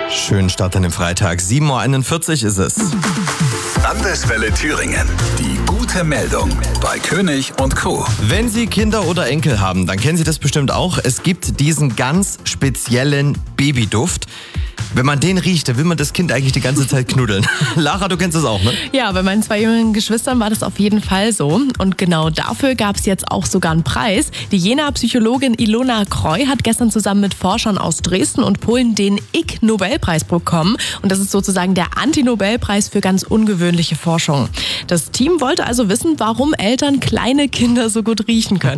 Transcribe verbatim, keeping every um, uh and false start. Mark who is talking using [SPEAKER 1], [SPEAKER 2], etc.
[SPEAKER 1] Schönen Start an dem Freitag. sieben Uhr einundvierzig ist es.
[SPEAKER 2] Landeswelle Thüringen. Die gute Meldung bei König und Co.
[SPEAKER 1] Wenn Sie Kinder oder Enkel haben, dann kennen Sie das bestimmt auch. Es gibt diesen ganz speziellen Babyduft. Wenn man den riecht, dann will man das Kind eigentlich die ganze Zeit knuddeln. Lara, du kennst das auch, ne?
[SPEAKER 3] Ja, bei meinen zwei jüngeren Geschwistern war das auf jeden Fall so. Und genau dafür gab es jetzt auch sogar einen Preis. Die Jenaer Psychologin Ilona Kreu hat gestern zusammen mit Forschern aus Dresden und Polen den Ig Nobelpreis bekommen. Und das ist sozusagen der Anti-Nobelpreis für ganz ungewöhnliche Forschung. Das Team wollte also wissen, warum Eltern kleine Kinder so gut riechen können.